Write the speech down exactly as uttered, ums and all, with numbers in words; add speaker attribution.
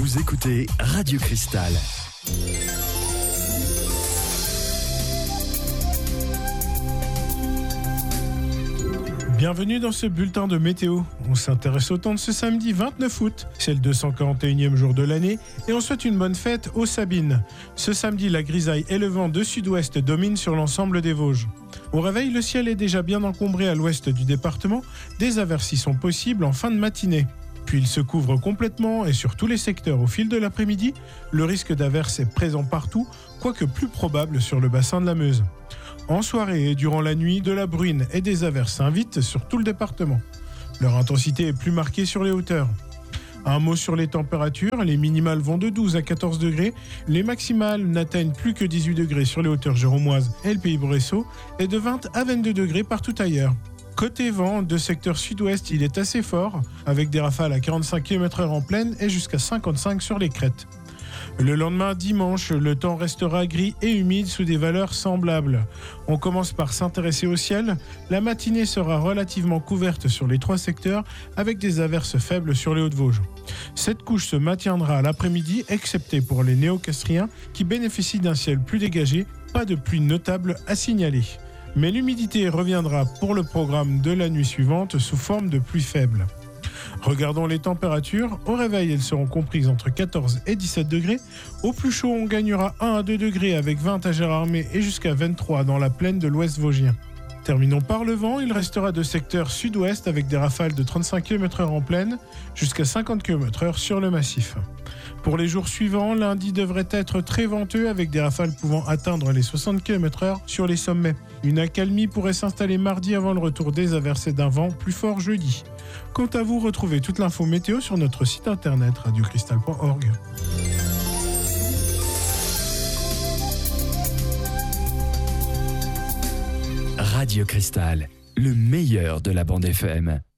Speaker 1: Vous écoutez Radio Cristal.
Speaker 2: Bienvenue dans ce bulletin de météo. On s'intéresse au temps de ce samedi vingt-neuf août. C'est le deux cent quarante et unième jour de l'année et on souhaite une bonne fête aux Sabines. Ce samedi, la grisaille et le vent de sud-ouest dominent sur l'ensemble des Vosges. Au réveil, le ciel est déjà bien encombré à l'ouest du département. Des averses y sont possibles en fin de matinée. Puis il se couvre complètement et sur tous les secteurs au fil de l'après-midi. Le risque d'averse est présent partout, quoique plus probable sur le bassin de la Meuse. En soirée et durant la nuit, de la bruine et des averses s'invitent sur tout le département. Leur intensité est plus marquée sur les hauteurs. Un mot sur les températures, les minimales vont de douze à quatorze degrés, les maximales n'atteignent plus que dix-huit degrés sur les hauteurs géromoises et le Pays Bresseau, et de vingt à vingt-deux degrés partout ailleurs. Côté vent, de secteur sud-ouest, il est assez fort, avec des rafales à quarante-cinq kilomètres heure en plaine et jusqu'à cinquante-cinq sur les crêtes. Le lendemain, dimanche, le temps restera gris et humide sous des valeurs semblables. On commence par s'intéresser au ciel. La matinée sera relativement couverte sur les trois secteurs avec des averses faibles sur les Hauts-de-Vosges. Cette couche se maintiendra à l'après-midi, excepté pour les néo-castriens qui bénéficient d'un ciel plus dégagé. Pas de pluie notable à signaler. Mais l'humidité reviendra pour le programme de la nuit suivante sous forme de pluie faible. Regardons les températures. Au réveil, elles seront comprises entre quatorze et dix-sept degrés. Au plus chaud, on gagnera un à deux degrés avec vingt à Gérardmer et jusqu'à vingt-trois dans la plaine de l'Ouest vosgien. Terminons par le vent. Il restera de secteur sud-ouest avec des rafales de trente-cinq kilomètres heure en plaine jusqu'à cinquante kilomètres heure sur le massif. Pour les jours suivants, lundi devrait être très venteux avec des rafales pouvant atteindre les soixante kilomètres heure sur les sommets. Une accalmie pourrait s'installer mardi avant le retour des averses et d'un vent plus fort jeudi. Quant à vous, retrouvez toute l'info météo sur notre site internet radio cristal point org.
Speaker 1: Radio Cristal, le meilleur de la bande F M.